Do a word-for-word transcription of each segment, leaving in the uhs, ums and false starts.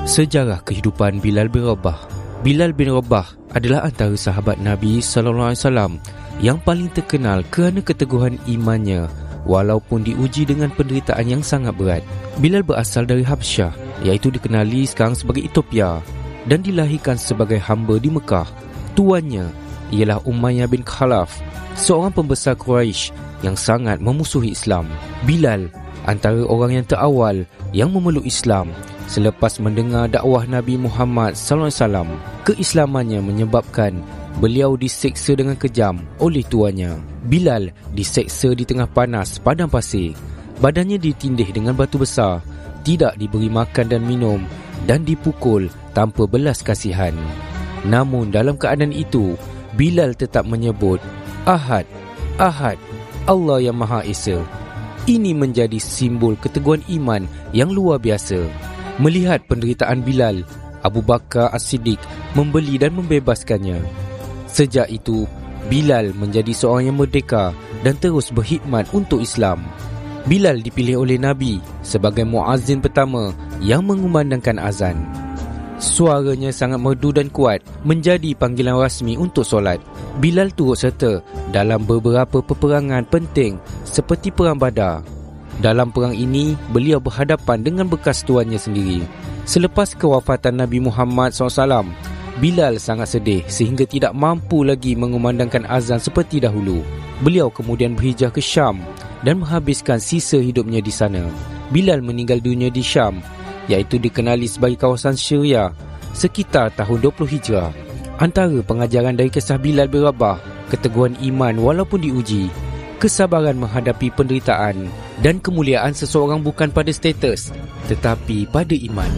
Sejarah kehidupan Bilal bin Rabah. Bilal bin Rabah adalah antara sahabat Nabi sallallahu alaihi wasallam yang paling terkenal kerana keteguhan imannya walaupun diuji dengan penderitaan yang sangat berat. Bilal berasal dari Habsyah, iaitu dikenali sekarang sebagai Ethiopia, dan dilahirkan sebagai hamba di Mekah. Tuannya ialah Umayyah bin Khalaf, seorang pembesar Quraisy yang sangat memusuhi Islam. Bilal antara orang yang terawal yang memeluk Islam selepas mendengar dakwah Nabi Muhammad sallallahu alaihi wasallam. Keislamannya menyebabkan beliau diseksa dengan kejam oleh tuannya. Bilal diseksa di tengah panas padang pasir. Badannya ditindih dengan batu besar, tidak diberi makan dan minum, dan dipukul tanpa belas kasihan. Namun dalam keadaan itu, Bilal tetap menyebut Ahad, Ahad, Allah yang Maha Esa. Ini menjadi simbol keteguhan iman yang luar biasa. Melihat penderitaan Bilal, Abu Bakar As-Siddiq membeli dan membebaskannya. Sejak itu, Bilal menjadi seorang yang merdeka dan terus berkhidmat untuk Islam. Bilal dipilih oleh Nabi sebagai muazzin pertama yang mengumandangkan azan. Suaranya sangat merdu dan kuat, menjadi panggilan rasmi untuk solat. Bilal turut serta dalam beberapa peperangan penting seperti Perang Badar. Dalam perang ini, beliau berhadapan dengan bekas tuannya sendiri. Selepas kewafatan Nabi Muhammad sallallahu alaihi wasallam, Bilal sangat sedih sehingga tidak mampu lagi mengumandangkan azan seperti dahulu. Beliau kemudian berhijrah ke Syam dan menghabiskan sisa hidupnya di sana. Bilal meninggal dunia di Syam, iaitu dikenali sebagai kawasan Syria, sekitar tahun dua puluh Hijrah. Antara pengajaran dari kisah Bilal bin Rabah, keteguhan iman walaupun diuji, kesabaran menghadapi penderitaan, dan kemuliaan seseorang bukan pada status tetapi pada iman.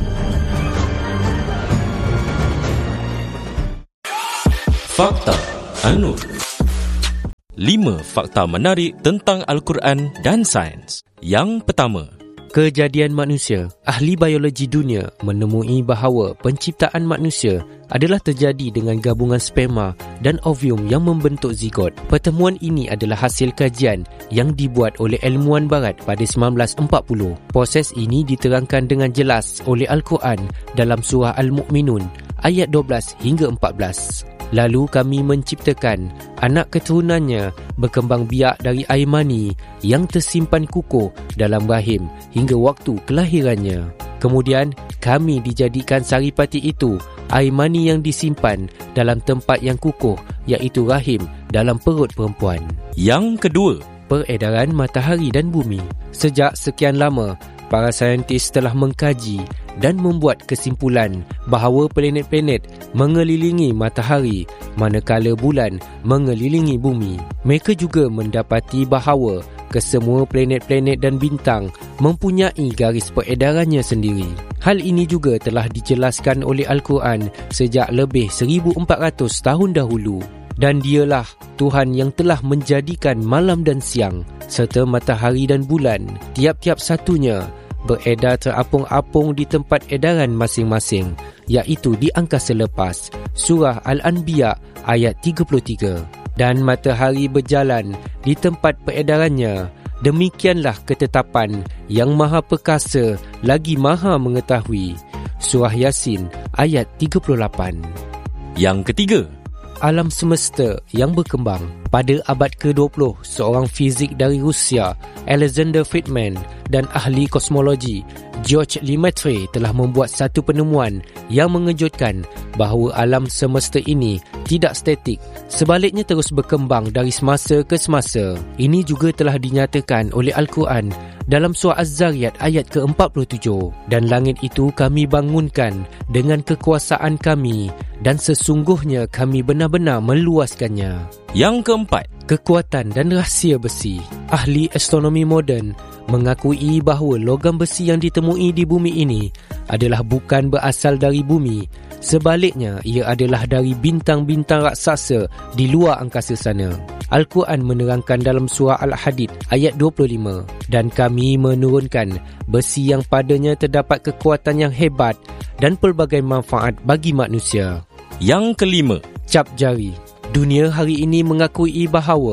Fakta An-Nur. lima fakta menarik tentang Al-Quran dan sains. Yang pertama, kejadian manusia. Ahli biologi dunia menemui bahawa penciptaan manusia adalah terjadi dengan gabungan sperma dan ovum yang membentuk zigot. Pertemuan ini adalah hasil kajian yang dibuat oleh ilmuwan barat pada sembilan belas empat puluh. Proses ini diterangkan dengan jelas oleh Al-Quran dalam surah Al-Mu'minun ayat dua belas hingga empat belas. Lalu kami menciptakan anak keturunannya berkembang biak dari air mani yang tersimpan kukuh dalam rahim hingga waktu kelahirannya. Kemudian kami dijadikan saripati itu, air mani yang disimpan dalam tempat yang kukuh, iaitu rahim dalam perut perempuan. Yang kedua, peredaran matahari dan bumi. Sejak sekian lama, para saintis telah mengkaji dan membuat kesimpulan bahawa planet-planet mengelilingi matahari manakala bulan mengelilingi bumi. Mereka juga mendapati bahawa kesemua planet-planet dan bintang mempunyai garis peredarannya sendiri. Hal ini juga telah dijelaskan oleh Al-Quran sejak lebih seribu empat ratus tahun dahulu. Dan dialah Tuhan yang telah menjadikan malam dan siang serta matahari dan bulan, tiap-tiap satunya beredar terapung-apung di tempat edaran masing-masing, iaitu di angkasa lepas. Surah Al-Anbiya ayat tiga puluh tiga. Dan matahari berjalan di tempat peredarannya. Demikianlah ketetapan yang maha perkasa lagi maha mengetahui. Surah Yasin ayat tiga puluh lapan. Yang ketiga, alam semesta yang berkembang. Pada abad ke dua puluh, seorang fizik dari Rusia, Alexander Friedman, dan ahli kosmologi George Lemaitre telah membuat satu penemuan yang mengejutkan bahawa alam semesta ini tidak statik, sebaliknya terus berkembang dari semasa ke semasa. Ini juga telah dinyatakan oleh Al-Quran dalam surah Az-Zariyat ayat ke empat puluh tujuh. Dan langit itu kami bangunkan dengan kekuasaan kami, dan sesungguhnya kami benar-benar meluaskannya. Yang keempat, kekuatan dan rahsia besi. Ahli astronomi moden mengakui bahawa logam besi yang ditemui di bumi ini adalah bukan berasal dari bumi. Sebaliknya, ia adalah dari bintang-bintang raksasa di luar angkasa sana. Al-Quran menerangkan dalam surah Al-Hadid ayat dua puluh lima, dan kami menurunkan besi yang padanya terdapat kekuatan yang hebat dan pelbagai manfaat bagi manusia. Yang kelima, cap jari. Dunia hari ini mengakui bahawa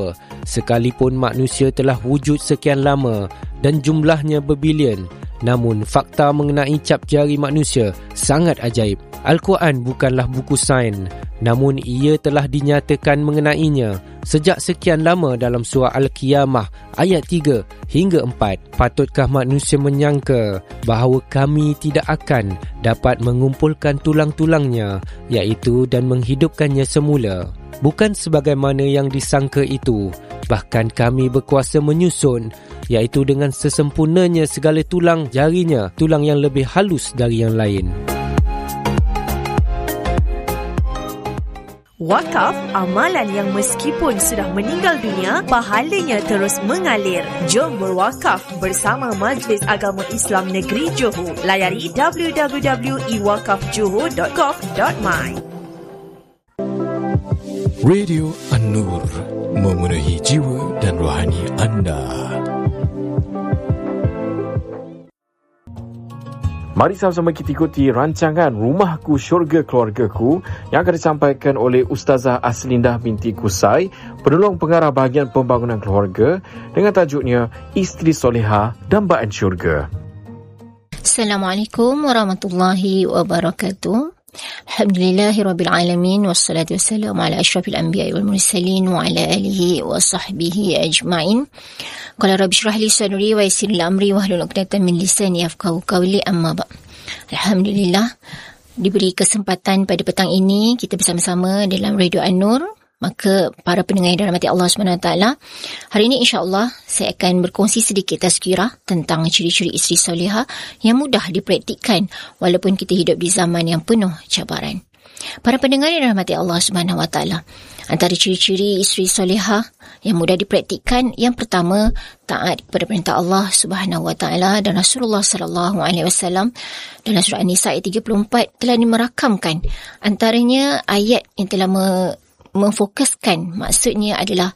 Sekalipun manusia telah wujud sekian lama dan jumlahnya berbilion, namun fakta mengenai cap jari manusia sangat ajaib. Al-Quran bukanlah buku sains, namun ia telah dinyatakan mengenainya sejak sekian lama dalam surah Al-Qiyamah ayat tiga hingga empat. Patutkah manusia menyangka bahawa kami tidak akan dapat mengumpulkan tulang-tulangnya, iaitu dan menghidupkannya semula? Bukan sebagaimana yang disangka itu, bahkan kami berkuasa menyusun, iaitu dengan sesempurnanya segala tulang jarinya, tulang yang lebih halus dari yang lain. Wakaf, amalan yang meskipun sudah meninggal dunia, pahalanya terus mengalir. Jom berwakaf bersama Majlis Agama Islam Negeri Johor. Layari w w w dot i wakaf johor dot gov dot my. Radio An-Nur, memenuhi jiwa dan rohani anda. Mari sama-sama kita ikuti rancangan Rumahku Syurga Keluargaku yang akan disampaikan oleh Ustazah Aslindah binti Kusai, penolong pengarah bahagian pembangunan keluarga, dengan tajuknya Isteri Solehah Dambaan Syurga. Assalamualaikum warahmatullahi wabarakatuh. Alhamdulillahirabbil alamin, wassalatu wassalamu ala asyrafil anbiya'i wal mursalin wa ala alihi wa sahbihi ajma'in. Qala rabbi shrah li sadri wa yassir li amri wahlul 'uqdatam min lisani yafqahu qawli, amma ba'd. Alhamdulillah, diberi kesempatan pada petang ini kita bersama-sama dalam Radio An-Nur. Maka para pendengar yang dirahmati Allah subhanahu wa taala, hari ini insya-Allah saya akan berkongsi sedikit tazkirah tentang ciri-ciri isteri solehah yang mudah dipraktikkan walaupun kita hidup di zaman yang penuh cabaran. Para pendengar yang dirahmati Allah subhanahu wa taala, antara ciri-ciri isteri solehah yang mudah dipraktikkan, yang pertama, taat kepada perintah Allah subhanahu wa taala dan Rasulullah sallallahu alaihi wasallam. Dalam surah An-Nisa ayat tiga puluh empat telah dimerakamkan antaranya ayat yang telah me- memfokuskan, maksudnya adalah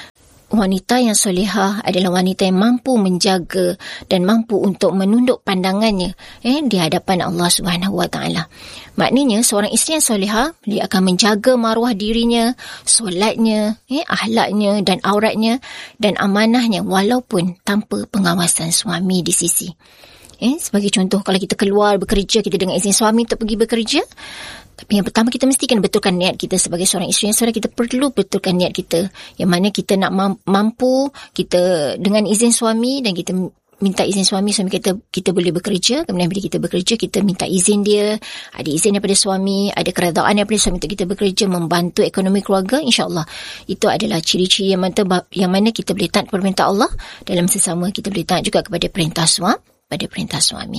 wanita yang solehah adalah wanita yang mampu menjaga dan mampu untuk menunduk pandangannya eh, di hadapan Allah Subhanahu Wa Taala. Maknanya seorang isteri yang solehah, dia akan menjaga maruah dirinya, solatnya, eh, akhlaknya dan auratnya dan amanahnya walaupun tanpa pengawasan suami di sisi. Eh, sebagai contoh, kalau kita keluar bekerja, kita dengan izin suami untuk pergi bekerja, tapi yang pertama kita mesti kena betulkan niat kita sebagai seorang isteri yang soleh. Kita perlu betulkan niat kita, yang mana kita nak mampu, kita dengan izin suami dan kita minta izin suami, suami kita kita boleh bekerja. Kemudian bila kita bekerja, kita minta izin dia, ada izin daripada suami, ada keredaan daripada suami untuk kita bekerja, membantu ekonomi keluarga. InsyaAllah itu adalah ciri-ciri yang mana, yang mana kita boleh taat kepada perintah Allah. Dalam sesama kita boleh taat juga kepada perintah suami, pada perintah suami.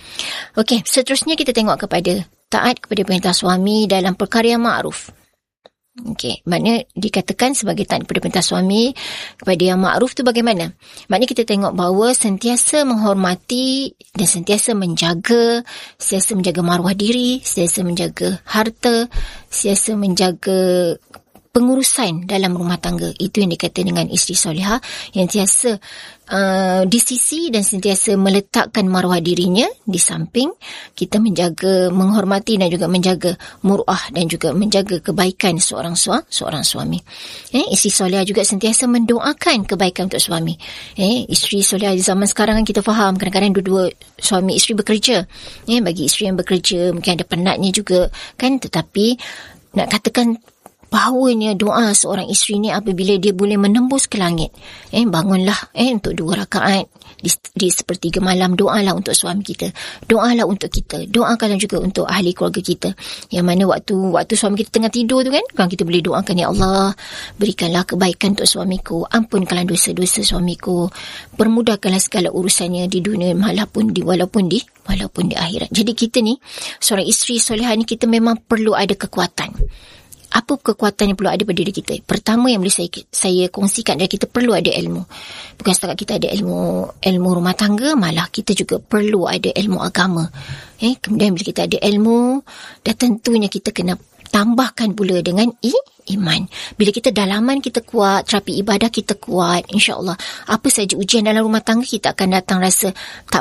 Okey, seterusnya kita tengok kepada taat kepada perintah suami dalam perkara yang ma'ruf. Okey, maknanya dikatakan sebagai taat kepada perintah suami kepada yang ma'ruf tu bagaimana? Maknanya kita tengok bahawa sentiasa menghormati dan sentiasa menjaga, sentiasa menjaga maruah diri, sentiasa menjaga harta, sentiasa menjaga pengurusan dalam rumah tangga. Itu yang dikatakan dengan isteri solehah, yang sentiasa uh, di sisi dan sentiasa meletakkan maruah dirinya di samping. Kita menjaga, menghormati dan juga menjaga muruah dan juga menjaga kebaikan seorang suami. Seorang suami. Eh, isteri solehah juga sentiasa mendoakan kebaikan untuk suami. Eh, isteri solehah di zaman sekarang kan kita faham, kadang-kadang dua-dua suami isteri bekerja. Eh, bagi isteri yang bekerja mungkin ada penatnya juga kan, tetapi nak katakan bahawanya doa seorang isteri ni apabila dia boleh menembus ke langit. Eh, bangunlah eh untuk dua rakaat di, di sepertiga malam, doalah untuk suami kita, doalah untuk kita, doakanlah juga untuk ahli keluarga kita. Yang mana waktu waktu suami kita tengah tidur tu kan, kan kita boleh doakan, ya Allah, berikanlah kebaikan untuk suamiku, ampunkanlah dosa-dosa suamiku, permudahkanlah segala urusannya di dunia walaupun di walaupun di walaupun di akhirat. Jadi kita ni seorang isteri solehah ni, kita memang perlu ada kekuatan. Apa kekuatan yang perlu ada pada diri kita? Pertama yang boleh saya saya kongsikan adalah kita perlu ada ilmu. Bukan setakat kita ada ilmu ilmu rumah tangga, malah kita juga perlu ada ilmu agama. Eh, kemudian bila kita ada ilmu, dan tentunya kita kena tambahkan pula dengan i, iman. Bila kita dalaman kita kuat, terapi ibadah kita kuat, insya-Allah apa saja ujian dalam rumah tangga kita akan datang rasa tak apa.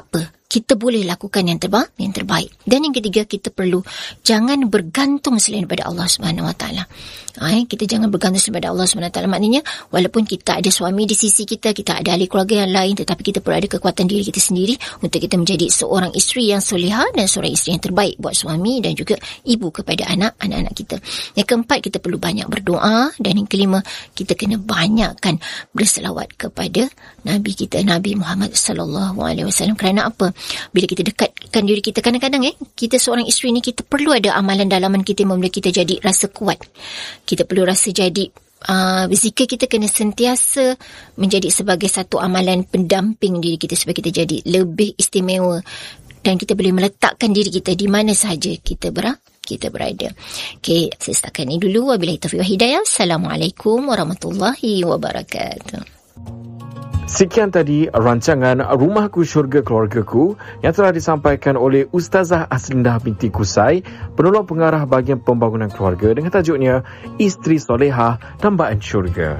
kita boleh lakukan yang terbaik, yang terbaik. Dan yang ketiga, kita perlu jangan bergantung selain daripada Allah Subhanahu Wa Taala. Hai, kita jangan bergantung selain daripada Allah Subhanahu Wa Taala. Maknanya, walaupun kita ada suami di sisi kita, kita ada ahli keluarga yang lain, tetapi kita perlu ada kekuatan diri kita sendiri untuk kita menjadi seorang isteri yang solehah dan seorang isteri yang terbaik buat suami dan juga ibu kepada anak, anak-anak kita. Yang keempat, kita perlu banyak berdoa. Dan yang kelima, kita kena banyakkan berselawat kepada Nabi kita, Nabi Muhammad sallallahu alaihi wasallam. Kerana apa? Bila kita dekatkan diri kita, kadang-kadang eh kita seorang isteri ni, kita perlu ada amalan dalaman kita yang membuat kita jadi rasa kuat. Kita perlu rasa jadi uh, zikir kita kena sentiasa menjadi sebagai satu amalan pendamping diri kita supaya kita jadi lebih istimewa dan kita boleh meletakkan diri kita di mana sahaja kita berada. kita berada. Okey, saya setakat ini dulu. Wabillahi taufiq wal hidayah. Assalamualaikum warahmatullahi wabarakatuh. Sekian tadi rancangan Rumahku Syurga Keluargaku yang telah disampaikan oleh Ustazah Aslindah binti Kusai, penolong pengarah bahagian pembangunan keluarga, dengan tajuknya Isteri Solehah Dambaan Syurga.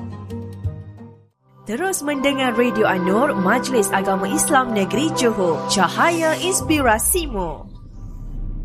Terus mendengar Radio An-Nur, Majlis Agama Islam Negeri Johor. Cahaya Inspirasimu.